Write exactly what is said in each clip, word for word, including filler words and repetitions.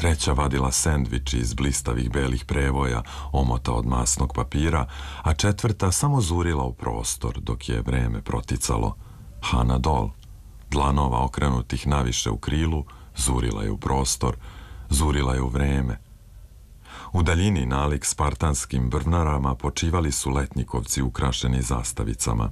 treća vadila sendvič iz blistavih belih prevoja, omota od masnog papira, a četvrta samo zurila u prostor dok je vreme proticalo. Hana dol, dlanova okrenutih naviše u krilu, zurila je u prostor, zurila je u vreme. U daljini nalik spartanskim brvnarama počivali su letnjikovci ukrašeni zastavicama.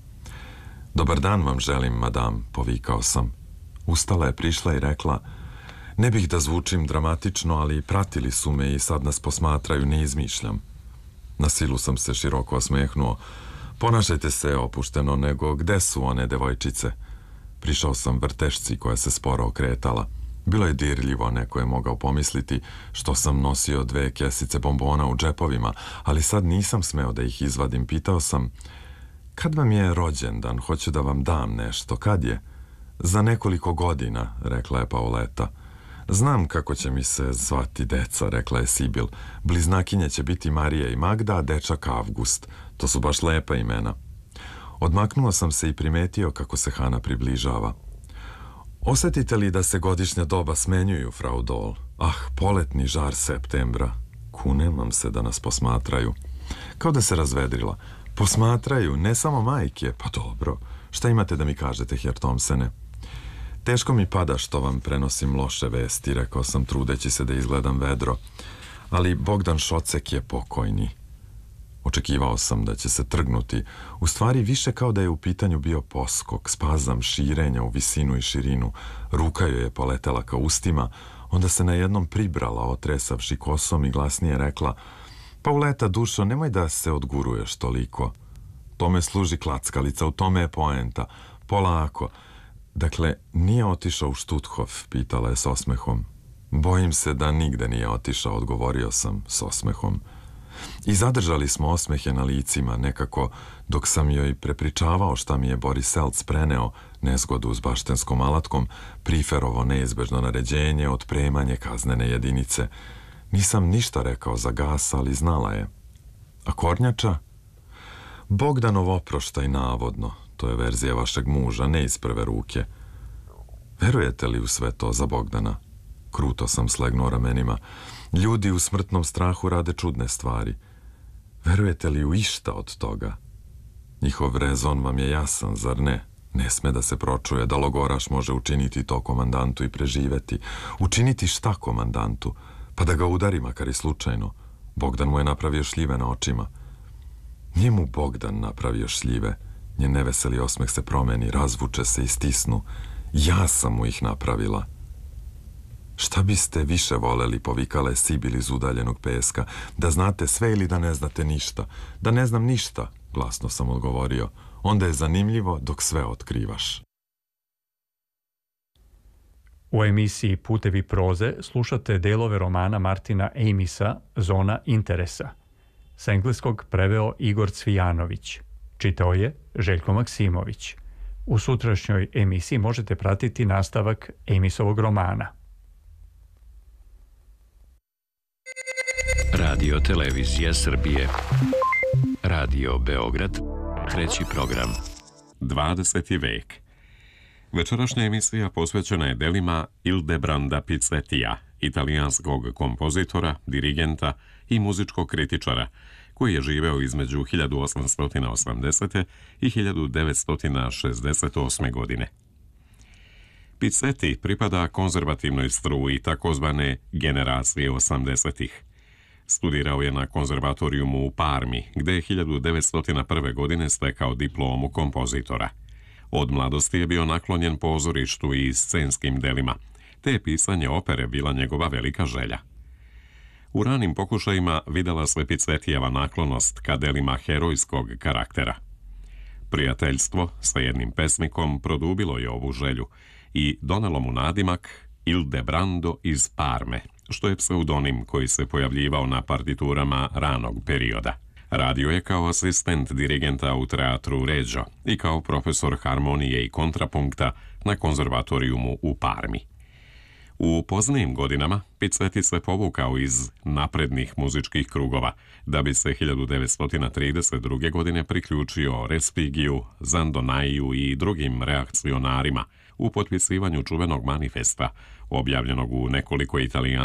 Dobar dan vam želim, madam, povikao sam. Ustala je, prišla i rekla, ne bih da zvučim dramatično, ali pratili su me i sad nas posmatraju, ne izmišljam. Na silu sam se široko osmehnuo. Ponašajte se opušteno, nego gde su one devojčice? Prišao sam vrtešci koja se sporo okretala. Bilo je dirljivo, neko je mogao pomisliti što sam nosio dve kesice bombona u džepovima, ali sad nisam smeo da ih izvadim. Pitao sam, kad vam je rođendan, hoću da vam dam nešto, kad je? Za nekoliko godina, rekla je Pauleta. Znam kako će mi se zvati deca, rekla je Sibil. Bliznakinje će biti Marija i Magda, a dečak Avgust. To su baš lepa imena. Odmaknuo sam se i primetio kako se Hana približava. Osetite li da se godišnja doba smenjuju, frau Dol? Ah, poletni žar septembra. Kunem vam se da nas posmatraju. Kao da se razvedrila. Posmatraju, ne samo majke, pa dobro. Šta imate da mi kažete, Herr Thompsone? Teško mi pada što vam prenosim loše vesti, rekao sam trudeći se da izgledam vedro, ali Bogdan Šocek je pokojni. Očekivao sam da će se trgnuti, u stvari više kao da je u pitanju bio poskok, spazam širenja u visinu i širinu, ruka joj je poletela ka ustima, onda se najednom pribrala, otresavši kosom i glasnije rekla, Pauleta, dušo, nemoj da se odguruješ toliko. Tome služi klackalica, u tome je poenta. Polako. Dakle, nije otišao u Štuthof, pitala je s osmehom. Bojim se da nigde nije otišao, odgovorio sam s osmehom. I zadržali smo osmehe na licima, nekako, dok sam joj prepričavao šta mi je Boris Selc preneo, nezgodu s baštenskom alatkom, Priferovo neizbežno naređenje, otpremanje kaznene jedinice. Nisam ništa rekao za gas, ali znala je. A kornjača? Bogdanov oproštaj navodno, to je verzija vašeg muža, ne iz prve ruke. Verujete li u sve to za Bogdana? Kruto sam slegnuo ramenima. Ljudi u smrtnom strahu rade čudne stvari. Verujete li u išta od toga? Njihov rezon vam je jasan, zar ne? Ne sme da se pročuje da logoraš može učiniti to komandantu i preživeti. Učiniti šta komandantu? Pa da ga udari, makar i slučajno. Bogdan mu je napravio šljive na očima. Nije mu Bogdan napravio šljive. Njen neveseli osmeh se promeni, razvuče se i stisnu. Ja sam mu ih napravila. Šta biste više voleli, povikala je Sibil iz udaljenog peska, da znate sve ili da ne znate ništa? Da ne znam ništa, glasno sam odgovorio. Onda je zanimljivo dok sve otkrivaš. U emisiji Putevi proze slušate delove romana Martina Amisa Zona interesa. S engleskog preveo Igor Cvijanović. Čitao je Željko Maksimović. U sutrašnjoj emisiji možete pratiti nastavak Amisovog romana. Radio Televizija Srbije. Radio Beograd. Treći program. dvadeseti vek. Večerašnja emisija posvećena je delima Ildebranda Pizzettija, italijanskog kompozitora, dirigenta i muzičkog kritičara, koji je živeo između hiljadu osamsto osamdesete. i hiljadu devetsto šezdeset osme. godine. Pizzetti pripada konzervativnoj struji takozvane generacije osamdesetih. Studirao je na konzervatorijumu u Parmi, gde je hiljadu devetsto prve. godine stekao diplomu kompozitora. Od mladosti je bio naklonjen pozorištu i scenskim delima, te je pisanje opere bila njegova velika želja. U ranim pokušajima videla se Pizzettijeva naklonost ka delima herojskog karaktera. Prijateljstvo sa jednim pesnikom produbilo je ovu želju i donelo mu nadimak Ildebrando iz Parme, što je pseudonim koji se pojavljivao na partiturama ranog perioda. Radio je kao asistent dirigenta u teatru Reggio i kao profesor harmonije i kontrapunkta na konzervatorijumu u Parmi. U poznijim godinama Pizzetti se povukao iz naprednih muzičkih krugova, da bi se hiljadu devetsto trideset druge. godine priključio Respigiju, Zandonaiju i drugim reakcionarima u potpisivanju čuvenog manifesta, objavljenog u nekoliko italijanskih